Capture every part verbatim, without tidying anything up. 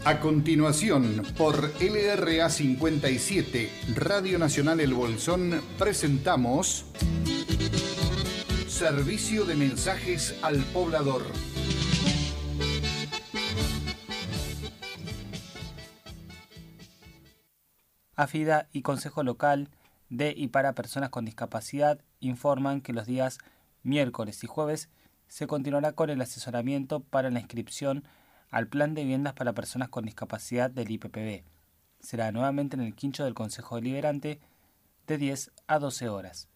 A continuación, por L R A cincuenta y siete, Radio Nacional El Bolsón, presentamos Servicio de Mensajes al Poblador. AFIDA y Consejo Local de y para Personas con Discapacidad informan que los días miércoles y jueves se continuará con el asesoramiento para la inscripción al Plan de Viviendas para Personas con Discapacidad del I P P B. Será nuevamente en el quincho del Consejo Deliberante de diez a doce horas.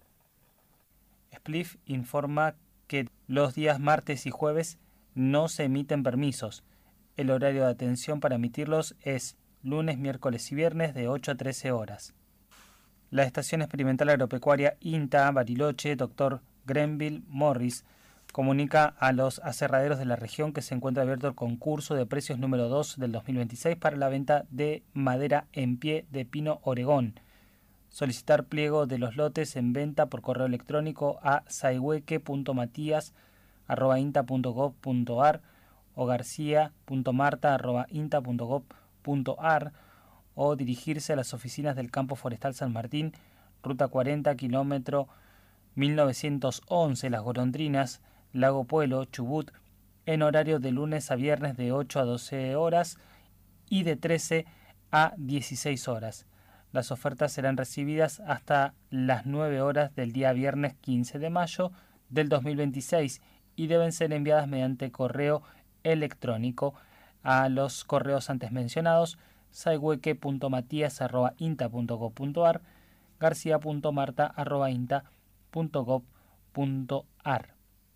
Splif informa que los días martes y jueves no se emiten permisos. El horario de atención para emitirlos es lunes, miércoles y viernes de ocho a trece horas. La Estación Experimental Agropecuaria INTA Bariloche, doctor Grenville Morris, comunica a los aserraderos de la región que se encuentra abierto el concurso de precios número dos del dos mil veintiséis para la venta de madera en pie de pino Oregón. Solicitar pliego de los lotes en venta por correo electrónico a saihueque punto matías arroba inta punto gob punto ar o garcía punto marta arroba inta punto gob punto ar o dirigirse a las oficinas del Campo Forestal San Martín, ruta cuarenta, kilómetro mil novecientos once, Las Golondrinas, Lago Puelo, Chubut, en horario de lunes a viernes de ocho a doce horas y de trece a dieciséis horas. Las ofertas serán recibidas hasta las nueve horas del día viernes quince de mayo del dos mil veintiséis y deben ser enviadas mediante correo electrónico a los correos antes mencionados: saihueque punto matías arroba inta punto gob punto ar, garcía punto marta arroba inta punto gob punto ar.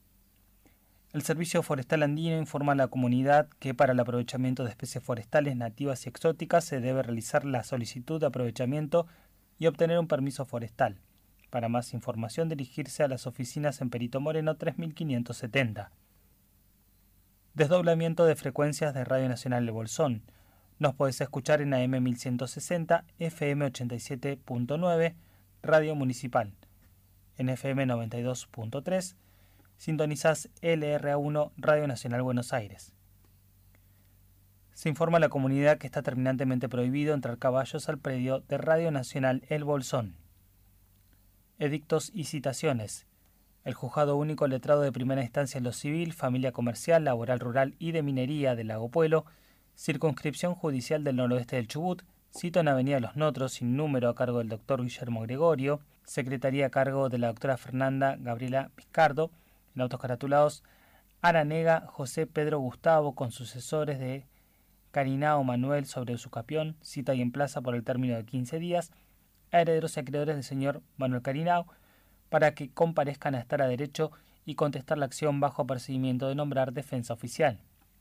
El Servicio Forestal Andino informa a la comunidad que para el aprovechamiento de especies forestales nativas y exóticas se debe realizar la solicitud de aprovechamiento y obtener un permiso forestal. Para más información, dirigirse a las oficinas en Perito Moreno tres mil quinientos setenta. Desdoblamiento de frecuencias de Radio Nacional El Bolsón. Nos podés escuchar en A M mil ciento sesenta, F M ochenta y siete punto nueve, Radio Municipal. En F M noventa y dos punto tres, sintonizás L R A uno, Radio Nacional Buenos Aires. Se informa a la comunidad que está terminantemente prohibido entrar caballos al predio de Radio Nacional El Bolsón. Edictos y citaciones. El Juzgado Único Letrado de Primera Instancia en lo Civil, Familia Comercial, Laboral Rural y de Minería del Lago Puelo, Circunscripción Judicial del Noroeste del Chubut, cito en Avenida Los Notros, sin número, a cargo del doctor Guillermo Gregorio, Secretaría a cargo de la doctora Fernanda Gabriela Vizcardo, en autos caratulados Aranega José Pedro Gustavo, con sucesores de Carinao Manuel sobre Usucapión, cita y emplaza por el término de quince días, a herederos y acreedores del señor Manuel Carinao, para que comparezcan a estar a derecho y contestar la acción bajo procedimiento de nombrar defensa oficial.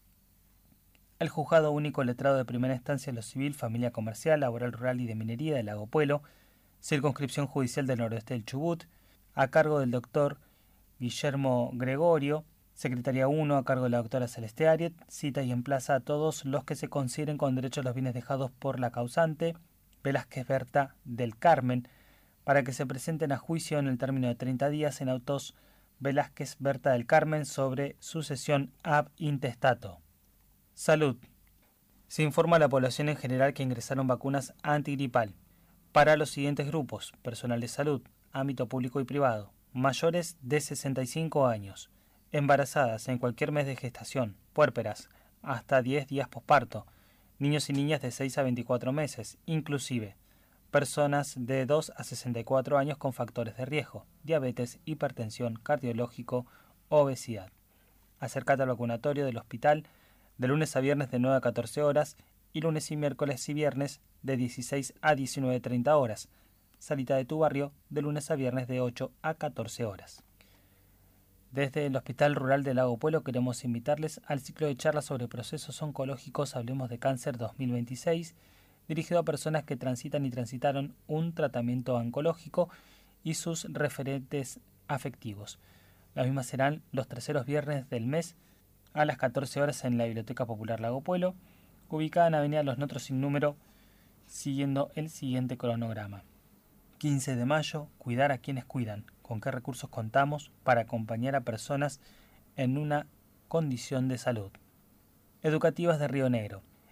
El Juzgado Único Letrado de Primera Instancia en lo Civil, Familia Comercial, Laboral Rural y de Minería del Lago Puelo, Circunscripción Judicial del Noroeste del Chubut, a cargo del doctor Guillermo Gregorio, Secretaría uno, a cargo de la doctora Celeste Ariet, cita y emplaza a todos los que se consideren con derecho a los bienes dejados por la causante, Velázquez Berta del Carmen, para que se presenten a juicio en el término de treinta días en autos Velázquez Berta del Carmen sobre sucesión ab intestato. Salud. Se informa a la población en general que ingresaron vacunas antigripal para los siguientes grupos: personal de salud, ámbito público y privado, mayores de sesenta y cinco años, embarazadas en cualquier mes de gestación, puérperas, hasta diez días posparto, niños y niñas de seis a veinticuatro meses, inclusive personas de dos a sesenta y cuatro años con factores de riesgo, diabetes, hipertensión, cardiológico, obesidad. Acércate al vacunatorio del hospital de lunes a viernes de nueve a catorce horas y lunes y miércoles y viernes de dieciséis a diecinueve treinta horas. Salita de tu barrio de lunes a viernes de ocho a catorce horas. Desde el Hospital Rural del Lago Puelo queremos invitarles al ciclo de charlas sobre procesos oncológicos Hablemos de Cáncer dos mil veintiséis, dirigido a personas que transitan y transitaron un tratamiento oncológico y sus referentes afectivos. Las mismas serán los terceros viernes del mes a las catorce horas en la Biblioteca Popular Lago Puelo, ubicada en Avenida Los Notros sin número, siguiendo el siguiente cronograma. quince de mayo, cuidar a quienes cuidan. ¿Con qué recursos contamos para acompañar a personas en una condición de salud? Educativas de Río Negro.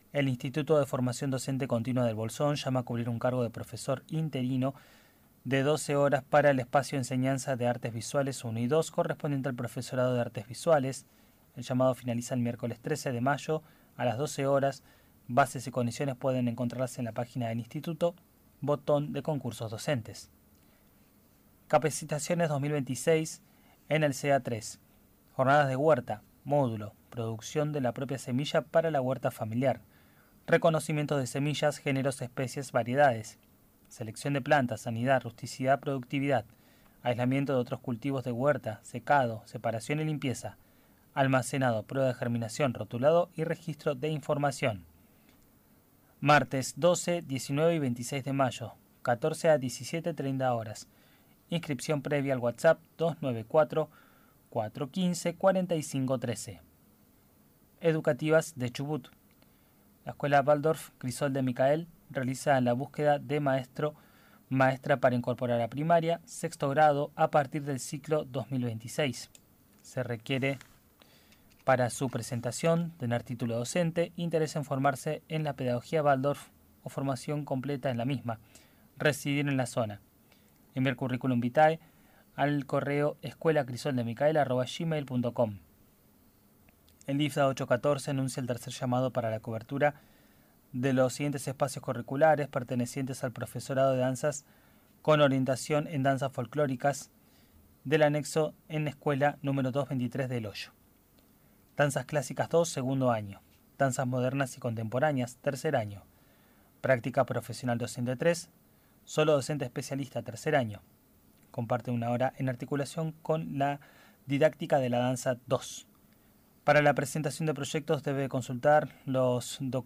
El Instituto de Formación Docente Continua del Bolsón llama a cubrir un cargo de profesor interino de doce horas para el espacio de enseñanza de artes visuales uno y dos correspondiente al profesorado de artes visuales. El llamado finaliza el miércoles trece de mayo a las doce horas. Bases y condiciones pueden encontrarse en la página del Instituto, botón de concursos docentes. Capacitaciones dos mil veintiséis en el C A tres. Jornadas de huerta, módulo, producción de la propia semilla para la huerta familiar. Reconocimiento de semillas, géneros, especies, variedades. Selección de plantas, sanidad, rusticidad, productividad. Aislamiento de otros cultivos de huerta, secado, separación y limpieza. Almacenado, prueba de germinación, rotulado y registro de información. Martes doce, diecinueve y veintiséis de mayo, catorce a diecisiete treinta horas. Inscripción previa al WhatsApp dos nueve cuatro, cuatro uno cinco, cuatro cinco uno tres. Educativas de Chubut. La Escuela Waldorf Crisol de Micael realiza la búsqueda de maestro maestra para incorporar a primaria, sexto grado, a partir del ciclo dos mil veintiséis. Se requiere para su presentación tener título docente, interés en formarse en la pedagogía Waldorf o formación completa en la misma, residir en la zona. Enviar currículum vitae al correo escuelacrisoldemicael arroba gmail punto com. El IFDA ocho catorce anuncia el tercer llamado para la cobertura de los siguientes espacios curriculares pertenecientes al profesorado de danzas con orientación en danzas folclóricas del anexo en escuela número doscientos veintitrés del Hoyo. Danzas clásicas dos, segundo año. Danzas modernas y contemporáneas, tercer año. Práctica profesional docente tres, solo docente especialista, tercer año. Comparte una hora en articulación con la didáctica de la danza dos. Para la presentación de proyectos debe consultar los documentos